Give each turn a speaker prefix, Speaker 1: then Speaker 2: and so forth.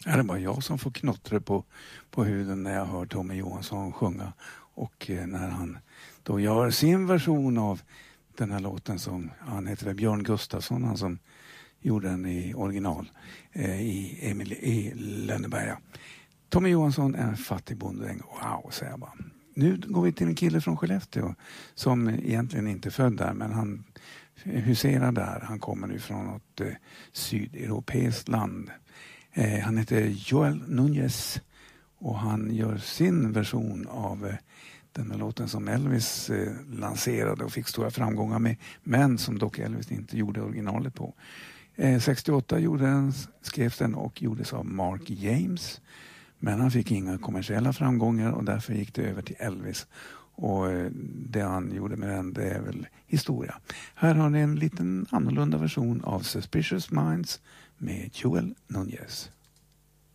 Speaker 1: Är det bara jag som får knottre på huden när jag hör Tommy Johansson sjunga? Och när han då gör sin version av den här låten som, han heter väl Björn Gustafsson, han som gjorde den i original i Lönneberga. Tommy Johansson är en fattig bonddräng. Wow, säger jag bara. Nu går vi till en kille från Skellefteå som egentligen inte är född där, men han huserar där. Han kommer nu från något sydeuropeiskt land. Han heter Joel Núñez och han gör sin version av den här låten som Elvis lanserade och fick stora framgångar med, men som dock Elvis inte gjorde originalet på. 68 skrevs den och gjordes av Mark James, men han fick inga kommersiella framgångar och därför gick det över till Elvis. Och det han gjorde med den, det är väl historia. Här har ni en liten annorlunda version av Suspicious Minds med Joel Núñez.